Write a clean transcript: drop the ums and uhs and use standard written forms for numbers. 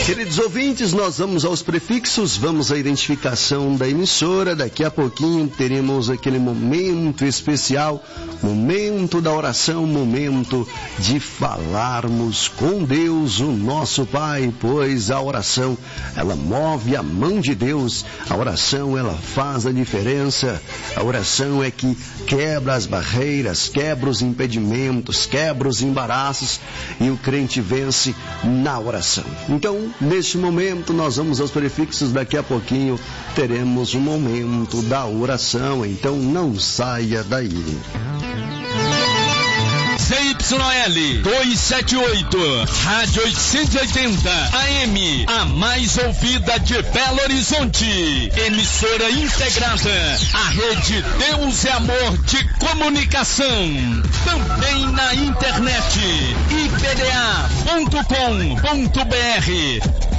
Queridos ouvintes, nós vamos aos prefixos, vamos à identificação da emissora. Daqui a pouquinho teremos aquele momento especial, momento da oração, momento de falarmos com Deus, o nosso Pai, pois a oração, ela move a mão de Deus, a oração, ela faz a diferença, a oração é que quebra as barreiras, quebra os impedimentos, quebra os embaraços e o crente vence na oração. Então, neste momento, nós vamos aos prefixos. Daqui a pouquinho teremos o momento da oração. Então, não saia daí. ZYL 278, Rádio 880 AM, a mais ouvida de Belo Horizonte. Emissora integrada à rede Deus é Amor de Comunicação. Também na internet, ipda.com.br.